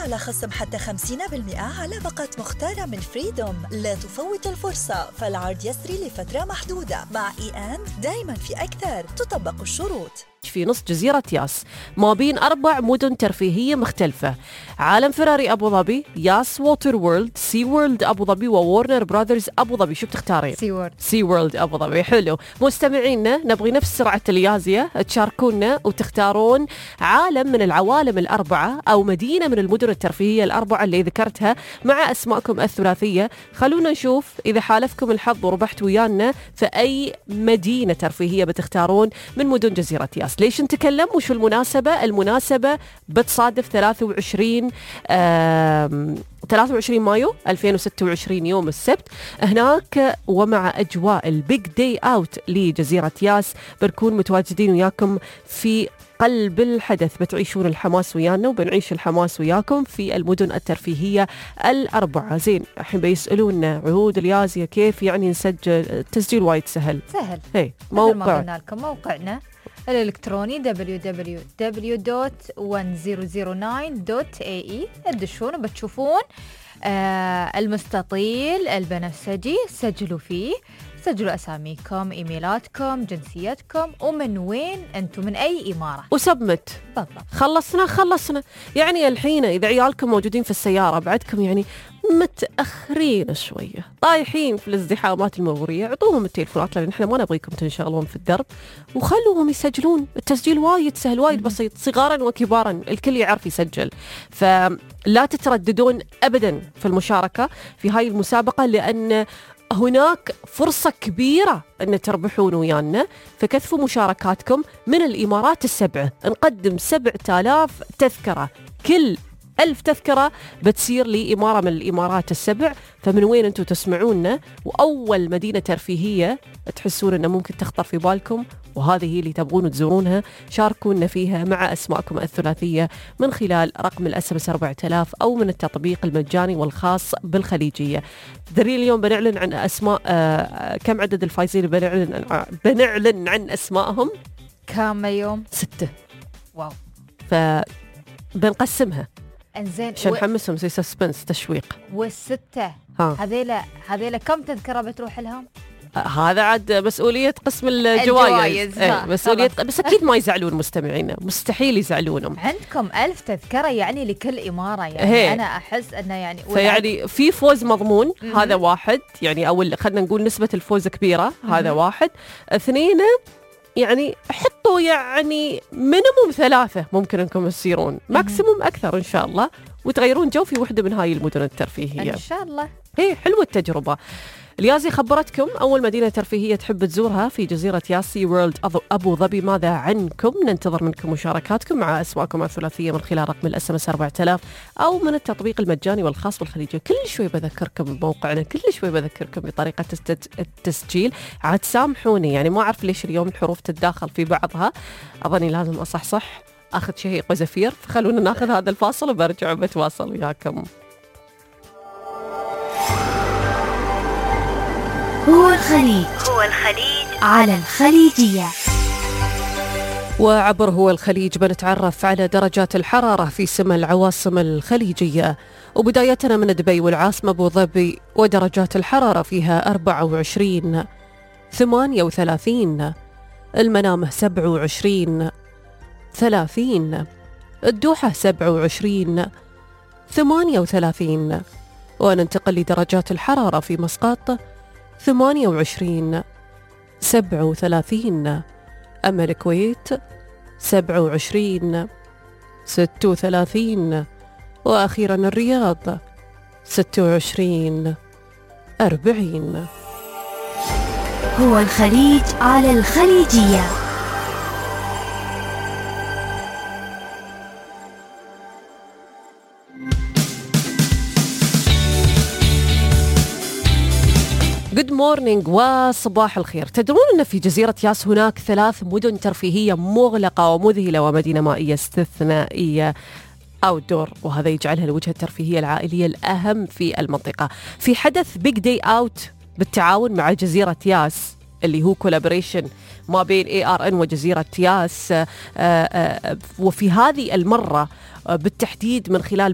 على خصم حتى 50% على باقة مختارة من فريدوم. لا تفوت الفرصة، فالعرض يسري لفترة محدودة. مع دايما في أكثر، تطبق الشروط. في نص جزيرة ياس ما بين 4 مدن ترفيهية مختلفة: عالم فراري أبو ظبي، ياس ووتر وورلد، سي وورلد أبو ظبي، وورنر براذرز أبو ظبي. شو بتختارين؟ سي وورلد أبو ظبي. حلو. مستمعينا نبغي نفس سرعة اليازية تشاركونا وتختارون عالم من العوالم ال4 أو مدينة من المدن الترفيهية ال4 اللي ذكرتها مع أسماءكم الثلاثية. خلونا نشوف إذا حالفكم الحظ وربحت ويانا في أي مدينة ترفيهية بتختارون من مدن جزيرة ياس. ليش نتكلم وشو المناسبة؟ المناسبة بتصادف 23 مايو 2026 يوم السبت. هناك ومع أجواء البيج داي أوت لجزيرة ياس بنكون متواجدين وياكم في قلب الحدث. بتعيشون الحماس ويانا وبنعيش الحماس وياكم في المدن الترفيهية ال4. زين، الحين بيسألونا عهود اليازية كيف يعني نسجل؟ التسجيل وايد سهل. هي موقعنا الإلكتروني www.1009.ae. تدشون وبتشوفون المستطيل البنفسجي، سجلوا فيه، سجلوا أساميكم، إيميلاتكم، جنسيتكم، ومن وين أنتم، من أي إمارة، وسبمت. بالضبط. خلصنا. يعني الحين إذا عيالكم موجودين في السيارة بعدكم يعني متأخرين شوية، طايحين في الازدحامات المرورية، عطوهم التليفونات لأن إحنا ما نبغيكم تنشغلون في الدرب، وخلوهم يسجلون. التسجيل وايد سهل، وايد بسيط، صغارا وكبارا الكل يعرف يسجل. فلا تترددون أبدا في المشاركة في هاي المسابقة، لأن هناك فرصة كبيرة أن تربحون ويانا. فكثفوا مشاركاتكم. من الإمارات ال7 نقدم 7000 تذكرة، كل 1000 تذكرة بتصير لإمارة من الإمارات ال7. فمن وين أنتم تسمعونا وأول مدينة ترفيهية تحسون أنه ممكن تخطر في بالكم وهذه هي اللي تبغون تزورونها، شاركونا فيها مع أسماءكم الثلاثية من خلال رقم الSMS 4000 أو من التطبيق المجاني والخاص بالخليجية. تدري اليوم بنعلن عن أسماء كم عدد الفايزين؟ بنعلن عن أسمائهم. كم اليوم؟ 6. واو. فبنقسمها انزين عشان نحمسهم زي سسبنس، تشويق. والستة هذيلا كم تذكرة بتروح لهم؟ هذا عاد مسؤولية قسم الجوائز. مسؤولية، بس أكيد ما يزعلون مستمعينا، مستحيل يزعلونهم. عندكم 1000 تذكرة يعني لكل إمارة، يعني أنا أحس أنه يعني فيعني في فوز مضمون. هذا واحد، يعني أو خلنا نقول نسبة الفوز كبيرة. هذا واحد. 2 يعني حطوا يعني مينيموم 3 ممكن أنكم تصيرون، ماكسيموم أكثر إن شاء الله، وتغيرون جو في وحدة من هاي المدن الترفيهية إن شاء الله. هي حلوة التجربة. اليازي خبرتكم أول مدينة ترفيهية تحب تزورها في جزيرة ياسي وورلد أبو ظبي. ماذا عنكم؟ ننتظر منكم مشاركاتكم مع أسماءكم الثلاثية من خلال رقم الSMS 4000 أو من التطبيق المجاني والخاص بالخليجية. كل شوي بذكركم بموقعنا، كل شوي بذكركم بطريقة التسجيل. عاد سامحوني، يعني ما أعرف ليش اليوم الحروف تتداخل في بعضها، أظني لازم أصحصح، أخذ شهيق وزفير. فخلونا ناخذ هذا الفاصل وبرجع وبتواصل وياكم. هو الخليج على الخليجية. وعبر هو الخليج بنتعرف على درجات الحرارة في سما العواصم الخليجية، وبدايتنا من دبي والعاصمة أبو ظبي، ودرجات الحرارة فيها 24 38، المنامة 27 30، الدوحة 27 38. وننتقل لدرجات الحرارة في مسقط 28 37، أما الكويت 27 36، وأخيرا الرياض 26 40. هو الخليج على الخليجية. Good morning وصباح الخير. تدرون أن في جزيرة ياس هناك 3 مدن ترفيهية مغلقة ومذهلة ومدينة مائية استثنائية أوتدور، وهذا يجعلها الوجهة الترفيهية العائلية الأهم في المنطقة. في حدث بيج داي أوت بالتعاون مع جزيرة ياس اللي هو كولابوريشن ما بين ARN وجزيرة ياس، وفي هذه المرة بالتحديد من خلال